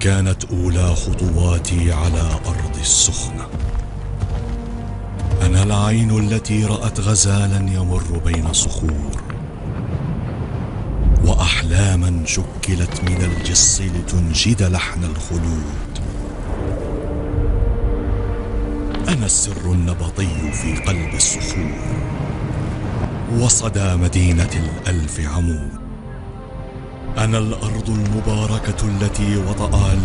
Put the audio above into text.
كانت أولى خطواتي على أرض السخنة. أنا العين التي رأت غزالا يمر بين صخور، وأحلاما شكلت من الجص لتنشد لحن الخلود. أنا السر النبطي في قلب الصخور، وصدى مدينة الألف عمود. أنا الأرض المباركة التي وطأ